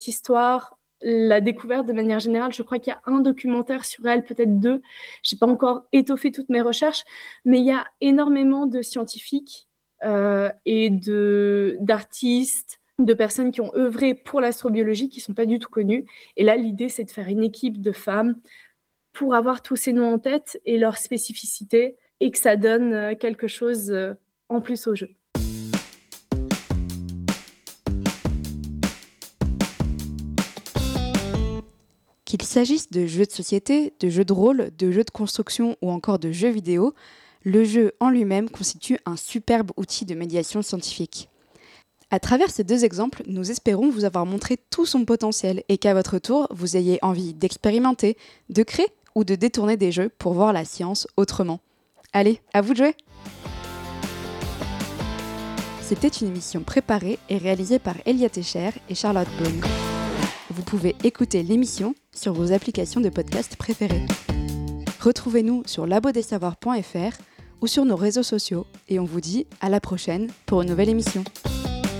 histoire, la découverte de manière générale. Je crois qu'il y a un documentaire sur elle, peut-être 2. Je n'ai pas encore étoffé toutes mes recherches, mais il y a énormément de scientifiques et d'artistes, de personnes qui ont œuvré pour l'astrobiologie qui ne sont pas du tout connues. Et là, l'idée, c'est de faire une équipe de femmes pour avoir tous ces noms en tête et leurs spécificités et que ça donne quelque chose en plus au jeu. Qu'il s'agisse de jeux de société, de jeux de rôle, de jeux de construction ou encore de jeux vidéo, le jeu en lui-même constitue un superbe outil de médiation scientifique. À travers ces 2 exemples, nous espérons vous avoir montré tout son potentiel et qu'à votre tour, vous ayez envie d'expérimenter, de créer ou de détourner des jeux pour voir la science autrement. Allez, à vous de jouer! C'était une émission préparée et réalisée par Elia Techer et Charlotte Boone. Vous pouvez écouter l'émission sur vos applications de podcast préférées. Retrouvez-nous sur labodessavoirs.fr ou sur nos réseaux sociaux et on vous dit à la prochaine pour une nouvelle émission.